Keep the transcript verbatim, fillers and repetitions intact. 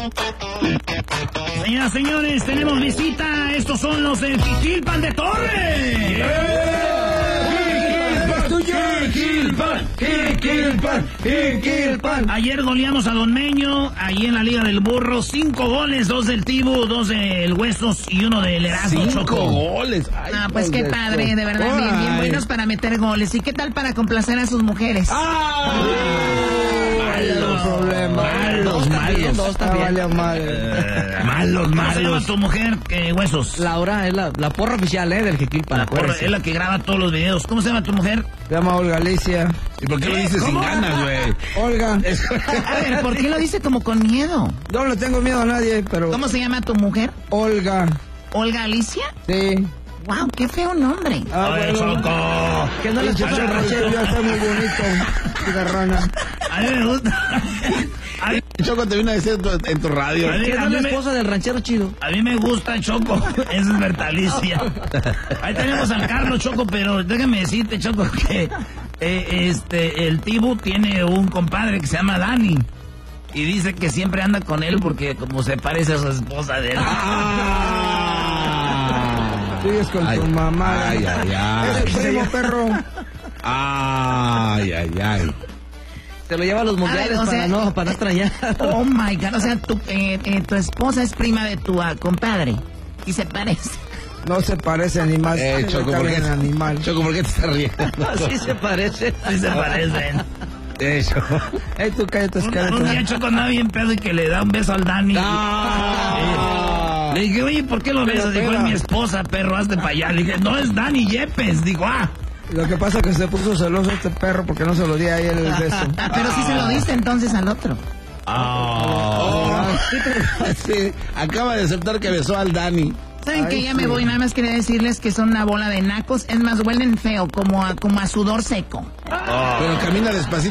Señoras, señores, tenemos visita. Estos son los del Jiquilpan de Torres. Jiquilpan, Jiquilpan, Jiquilpan. Ayer goleamos a Don Meño, ahí en la Liga del Burro. Cinco goles, dos del Tibu, dos del Huesos y uno del Erasmo. Cinco Choco. goles. Ay, Ah, pues qué padre, de verdad, bien, bien buenos para meter goles. ¿Y qué tal para complacer a sus mujeres? ¡Ay! Malos problemas. Malos, malos. Dos también. Ah, vale, madre. Eh, Malos, malos, ¿Cómo se llama malos. tu mujer, eh, Huesos? Laura es la, la porra oficial, ¿eh? Del Jiquilpan. La porra, es la que graba todos los videos. ¿Cómo se llama tu mujer? Se llama Olga Alicia. ¿Y por qué lo dices sin ¿Cómo? ganas, güey? Olga. A ver, ¿por qué lo dice como con miedo? No le tengo miedo a nadie, pero... ¿Cómo se llama tu mujer? Olga. ¿Olga Alicia? Sí. ¡Wow! ¡Qué feo nombre! Ah, Oye, bueno. Choco. Que no le Pinche escucha el ranchero, ranchero. ya está muy bonito. Cigarrona. A mí me gusta. A mí, Choco te vino a decir en tu, en tu radio. A ver, ¿Qué a es mí la me- esposa del ranchero chido? a mí me gusta Choco. Esa es Bertalicia. Ahí tenemos al Carlos, Choco, pero déjame decirte, Choco, que eh, este el Tibu tiene un compadre que se llama Dani. Y dice que siempre anda con él porque como se parece a su esposa de él. Sigues con Ay, tu mamá. ay, ay, ay. Es el primo, perro. Ay, ay, ay. Se lo lleva a los mundiales ver, o para, sea, no, para no extrañar. Oh my God, o sea, tu, eh, eh, tu esposa es prima de tu ah, compadre. Y se parece. No se parece ni más. Eh, Choco, ¿por qué? en animal. Choco, ¿por qué te estás riendo? Así se parece. Sí se parecen. Eh, Choco. Ey, tú cállate, Un, un día esqueleto. Choco andaba bien pedo y que le da un beso al Dani. Ah. Le dije, oye, ¿por qué lo Pero, besas? Dijo, es espera. mi esposa, perro, hazte para allá. Le dije, no, es Dani Yepes. Digo, ah. Lo que pasa es que se puso celoso este perro porque no se lo di a él el beso. Ah, pero sí se lo diste entonces al otro. Oh. Sí, acaba de aceptar que besó al Dani. ¿Saben Ay, qué? Ya sí. me voy. Nada más quería decirles que son una bola de nacos. Es más, huelen feo, como a, como a sudor seco. Pero camina despacito.